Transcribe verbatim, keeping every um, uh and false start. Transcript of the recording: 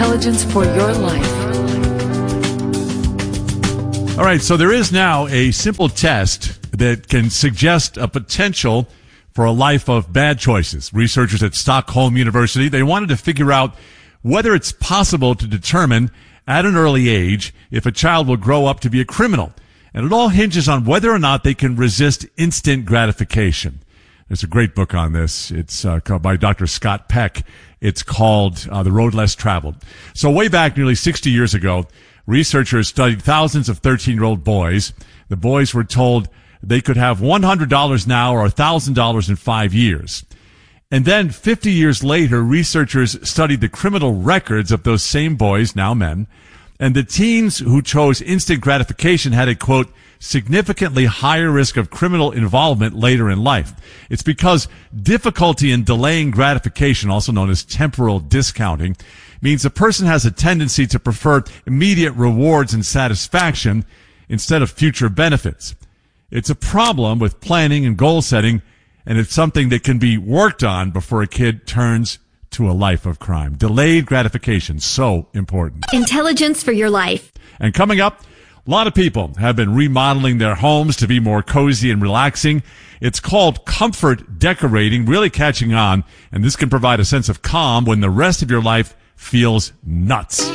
Intelligence for your life. All right, so there is now a simple test that can suggest a potential for a life of bad choices. Researchers at Stockholm University, they wanted to figure out whether it's possible to determine at an early age if a child will grow up to be a criminal. And it all hinges on whether or not they can resist instant gratification. There's a great book on this. It's uh, called by Doctor Scott Peck. It's called uh, The Road Less Traveled. So way back nearly sixty years ago, researchers studied thousands of thirteen-year-old boys. The boys were told they could have one hundred dollars now or one thousand dollars in five years. And then fifty years later, researchers studied the criminal records of those same boys, now men, and the teens who chose instant gratification had a, quote, significantly higher risk of criminal involvement later in life. It's because difficulty in delaying gratification, also known as temporal discounting, means a person has a tendency to prefer immediate rewards and satisfaction instead of future benefits. It's a problem with planning and goal setting, and it's something that can be worked on before a kid turns to a life of crime. Delayed gratification, so important. Intelligence for your life. And coming up, a lot of people have been remodeling their homes to be more cozy and relaxing. It's called comfort decorating, really catching on, and this can provide a sense of calm when the rest of your life feels nuts.